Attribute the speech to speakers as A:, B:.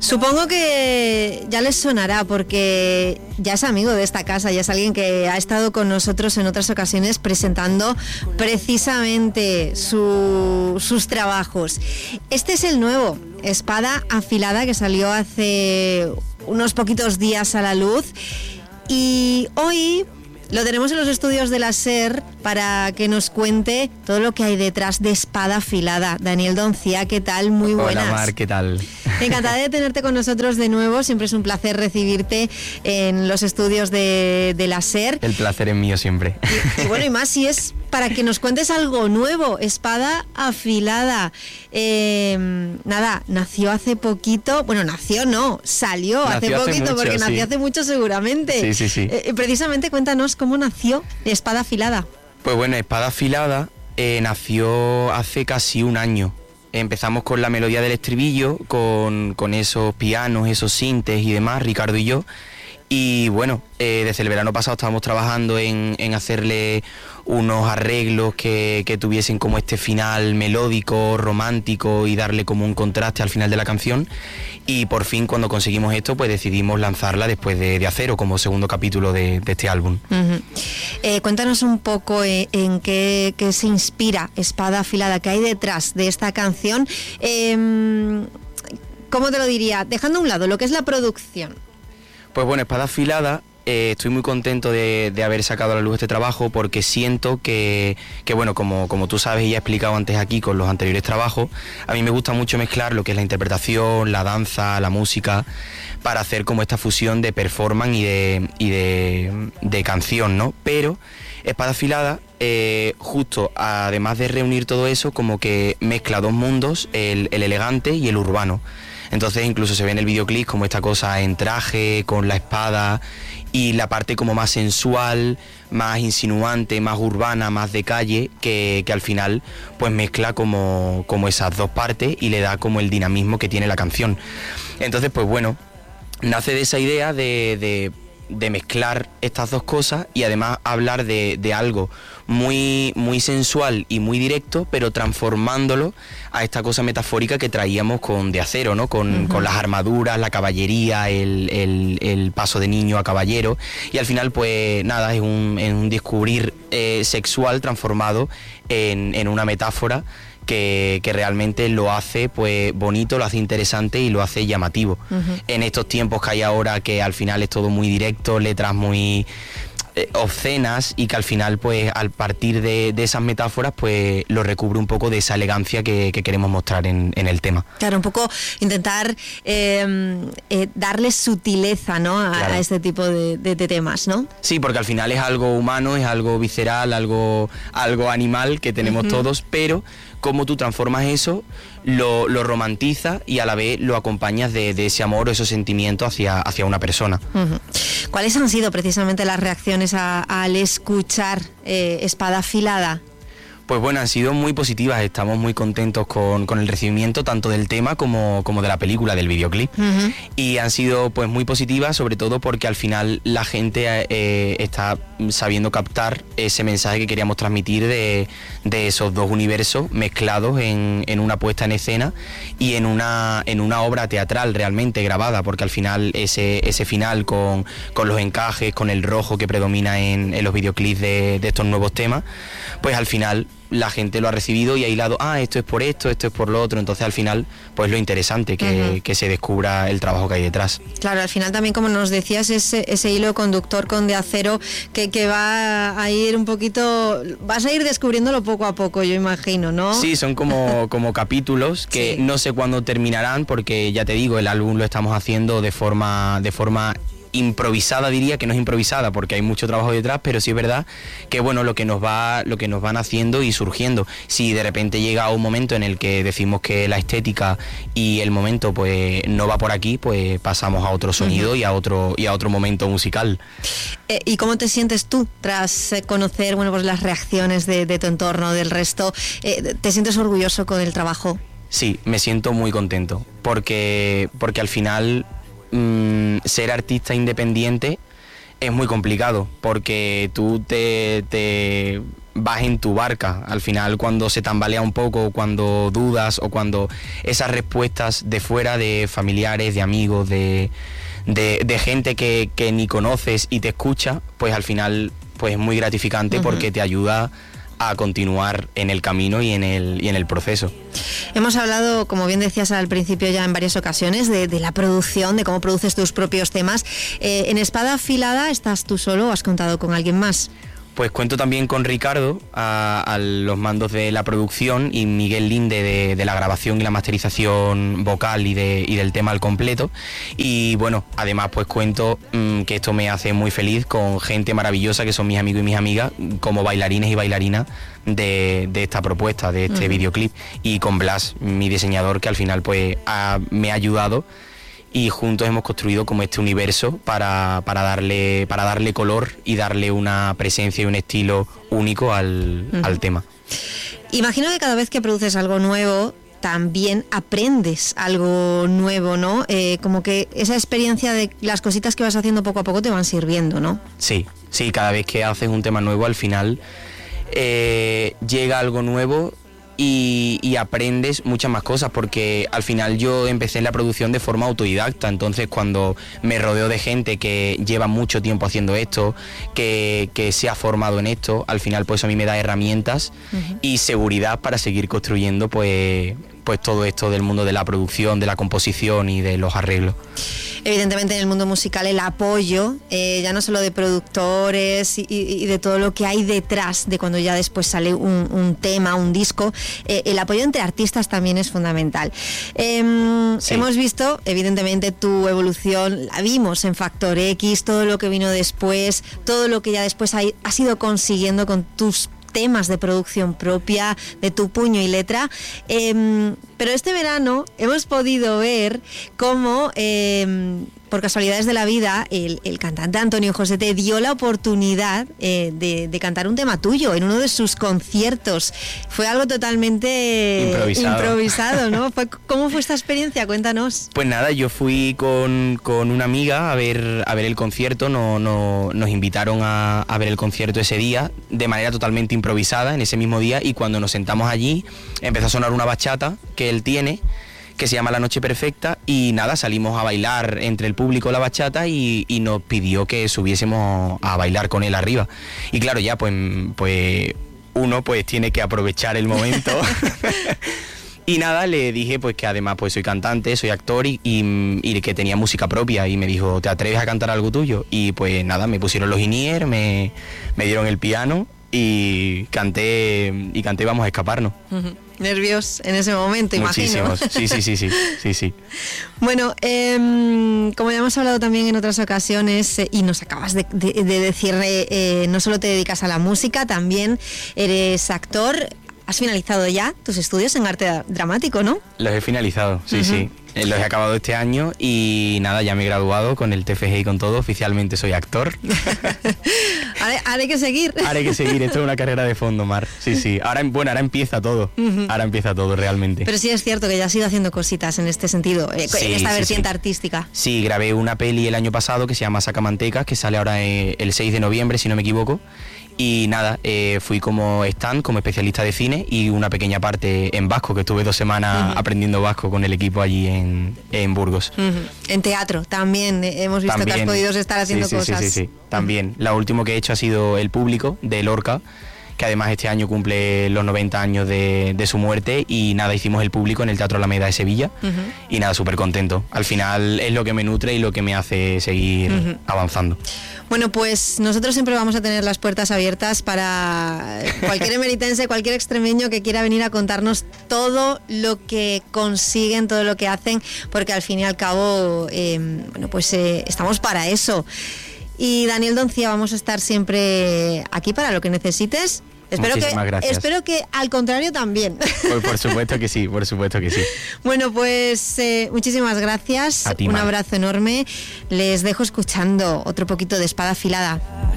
A: Supongo que ya les sonará porque ya es amigo de esta casa, ya es alguien que ha estado con nosotros en otras ocasiones presentando precisamente sus trabajos. Este es el nuevo, Espada Afilada, que salió hace unos poquitos días a la luz, y hoy lo tenemos en los estudios de la SER para que nos cuente todo lo que hay detrás de Espada Afilada. Daniel Doncía, ¿qué tal? Muy buenas.
B: Hola Mar, ¿qué tal?
A: Encantada de tenerte con nosotros de nuevo, siempre es un placer recibirte en los estudios de la SER.
B: El placer es mío siempre.
A: Y bueno, y más si es para que nos cuentes algo nuevo, Espada Afilada. Nació hace poquito, bueno, salió hace poquito, mucho, porque nació hace mucho seguramente.
B: Sí.
A: Precisamente cuéntanos cómo nació Espada Afilada.
B: Pues bueno, Espada Afilada nació hace casi un año. Empezamos con la melodía del estribillo, con esos pianos, esos sintes y demás, Ricardo y yo. Y bueno, desde el verano pasado estábamos trabajando en hacerle unos arreglos que tuviesen como este final melódico, romántico y darle como un contraste al final de la canción. Y por fin, cuando conseguimos esto, pues decidimos lanzarla después de Acero como segundo capítulo de este álbum.
A: Uh-huh. Cuéntanos un poco en qué se inspira Espada Afilada, qué hay detrás de esta canción. ¿Cómo te lo diría? Dejando a un lado lo que es la producción.
B: Pues bueno, Espada Afilada, estoy muy contento de haber sacado a la luz este trabajo porque siento que bueno, como tú sabes y ya he explicado antes aquí con los anteriores trabajos, a mí me gusta mucho mezclar lo que es la interpretación, la danza, la música, para hacer como esta fusión de performance y de canción, ¿no? Pero Espada Afilada, justo además de reunir todo eso, como que mezcla dos mundos, el elegante y el urbano. Entonces incluso se ve en el videoclip como esta cosa en traje, con la espada, y la parte como más sensual, más insinuante, más urbana, más de calle, que al final pues mezcla como esas dos partes y le da como el dinamismo que tiene la canción. Entonces pues bueno, nace de esa idea de mezclar estas dos cosas y además hablar de algo muy, muy sensual y muy directo, pero transformándolo a esta cosa metafórica que traíamos con De Acero, ¿no? Con las armaduras, la caballería, el paso de niño a caballero, y al final pues nada, es un descubrir sexual transformado en una metáfora que realmente lo hace pues bonito, lo hace interesante y lo hace llamativo. En estos tiempos que hay ahora, que al final es todo muy directo, letras muy obscenas, y que al final pues al partir de esas metáforas pues lo recubre un poco de esa elegancia que queremos mostrar en el tema.
A: Claro, un poco intentar darle sutileza, ¿no?
B: Claro.
A: A este tipo de temas, ¿no?
B: Sí, porque al final es algo humano, es algo visceral, algo animal que tenemos todos, pero cómo tú transformas eso, lo romantizas y a la vez lo acompañas de ese amor o esos sentimientos hacia una persona.
A: ¿Cuáles han sido precisamente las reacciones al escuchar Espada Afilada?
B: Pues bueno, han sido muy positivas, estamos muy contentos con el recibimiento tanto del tema como de la película, del videoclip. Y han sido pues muy positivas, sobre todo porque al final la gente está sabiendo captar ese mensaje que queríamos transmitir de esos dos universos mezclados en una puesta en escena y en una obra teatral realmente grabada, porque al final ese final con los encajes, con el rojo que predomina en los videoclips de estos nuevos temas, pues al final la gente lo ha recibido y ha hilado, esto es por esto es por lo otro. Entonces al final pues lo interesante que se descubra el trabajo que hay detrás.
A: Claro, al final también, como nos decías, ese hilo conductor con De Acero que va a ir un poquito, vas a ir descubriéndolo poco a poco, yo imagino, ¿no?
B: Sí, son como capítulos que no sé cuándo terminarán, porque ya te digo, el álbum lo estamos haciendo de forma improvisada, diría que no es improvisada porque hay mucho trabajo detrás, pero sí es verdad que bueno, lo que nos van haciendo y surgiendo. Si de repente llega un momento en el que decimos que la estética y el momento pues no va por aquí, pues pasamos a otro sonido y a otro momento musical.
A: ¿Y cómo te sientes tú tras conocer pues las reacciones de tu entorno, del resto? ¿Te sientes orgulloso con el trabajo?
B: Sí, me siento muy contento porque al final ser artista independiente es muy complicado, porque tú te vas en tu barca. Al final, cuando se tambalea un poco, cuando dudas o cuando esas respuestas de fuera, de familiares, de amigos, de gente que ni conoces y te escucha, pues al final pues es muy gratificante porque te ayuda a continuar en el camino y en el proceso.
A: Hemos hablado, como bien decías al principio ya en varias ocasiones, de la producción, de cómo produces tus propios temas. ¿En Espada Afilada estás tú solo o has contado con alguien más?
B: Pues cuento también con Ricardo a los mandos de la producción y Miguel Linde de la grabación y la masterización vocal y del tema al completo. Y bueno, además pues cuento que esto me hace muy feliz con gente maravillosa que son mis amigos y mis amigas, como bailarines y bailarinas de esta propuesta, de este videoclip, y con Blas, mi diseñador, que al final pues me ha ayudado. Y juntos hemos construido como este universo para darle color y darle una presencia y un estilo único al tema.
A: Imagino que cada vez que produces algo nuevo también aprendes algo nuevo, ¿no? Como que esa experiencia de las cositas que vas haciendo poco a poco te van sirviendo, ¿no?
B: Sí, cada vez que haces un tema nuevo al final llega algo nuevo y aprendes muchas más cosas, porque al final yo empecé en la producción de forma autodidacta. Entonces cuando me rodeo de gente que lleva mucho tiempo haciendo esto, que se ha formado en esto, al final pues a mí me da herramientas y seguridad para seguir construyendo pues todo esto del mundo de la producción, de la composición y de los arreglos.
A: Evidentemente en el mundo musical el apoyo, ya no solo de productores y de todo lo que hay detrás de cuando ya después sale un tema, un disco, el apoyo entre artistas también es fundamental. Sí. Hemos visto evidentemente tu evolución, la vimos en Factor X, todo lo que vino después, todo lo que ya después has ido consiguiendo con tus temas de producción propia, de tu puño y letra, pero este verano hemos podido ver cómo, por casualidades de la vida, el cantante Antonio José te dio la oportunidad de cantar un tema tuyo en uno de sus conciertos. Fue algo totalmente improvisado, ¿no? ¿Cómo fue esta experiencia? Cuéntanos.
B: Pues nada, yo fui con una amiga a ver el concierto, nos invitaron a ver el concierto ese día, de manera totalmente improvisada, en ese mismo día, y cuando nos sentamos allí empezó a sonar una bachata que él tiene, que se llama La Noche Perfecta, y nada, salimos a bailar entre el público la bachata y nos pidió que subiésemos a bailar con él arriba. Y claro, ya pues uno pues tiene que aprovechar el momento. Y nada, le dije pues que además pues soy cantante, soy actor y que tenía música propia, y me dijo, ¿te atreves a cantar algo tuyo? Y pues nada, me pusieron los in-ear, me dieron el piano y canté Vamos a escaparnos.
A: Nervios en ese momento,
B: muchísimos.
A: Imagino.
B: Sí.
A: Bueno, como ya hemos hablado también en otras ocasiones, y nos acabas de decir, no solo te dedicas a la música, también eres actor. Has finalizado ya tus estudios en arte dramático, ¿no? Los
B: he finalizado, sí. Los he acabado este año y nada, ya me he graduado con el TFG y con todo. Oficialmente soy actor.
A: Haré que seguir.
B: Esto es una carrera de fondo, Mar. Sí. Ahora empieza todo. Ahora empieza todo realmente.
A: Pero sí es cierto que ya has ido haciendo cositas en este sentido, en esta vertiente artística.
B: Sí, grabé una peli el año pasado que se llama Sacamantecas, que sale ahora el 6 de noviembre, si no me equivoco. Y nada, fui como especialista de cine, y una pequeña parte en vasco, que estuve 2 semanas aprendiendo vasco con el equipo allí en Burgos.
A: En teatro también hemos visto que has podido estar haciendo cosas.
B: Sí. También. Lo último que he hecho ha sido El Público, de Lorca, que además este año cumple los 90 años de su muerte, y nada, hicimos El Público en el Teatro Alameda de Sevilla, y nada, súper contento. Al final es lo que me nutre y lo que me hace seguir avanzando.
A: Bueno, pues nosotros siempre vamos a tener las puertas abiertas para cualquier emeritense, cualquier extremeño que quiera venir a contarnos todo lo que consiguen, todo lo que hacen, porque al fin y al cabo, estamos para eso. Y Daniel Doncía, vamos a estar siempre aquí para lo que necesites. Espero que al contrario también.
B: Por supuesto que sí.
A: Bueno, pues muchísimas gracias.
B: A ti,
A: un abrazo enorme. Les dejo escuchando otro poquito de Espada Afilada.